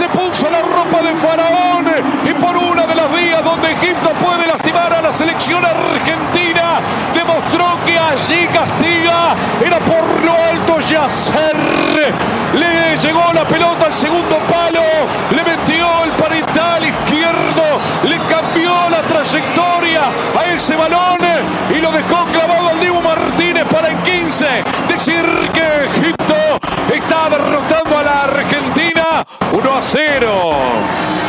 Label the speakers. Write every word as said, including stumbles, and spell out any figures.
Speaker 1: se puso la ropa de faraón y por una de las vías donde Egipto puede lastimar a la selección argentina, demostró que allí castiga, era por lo alto Yasser. Le llegó la pelota al segundo palo, le metió el parital izquierdo, le cambió la trayectoria a ese balón y lo dejó clavado al Dibu Martínez para en quince decir que Egipto está derrotando a la Argentina uno a cero.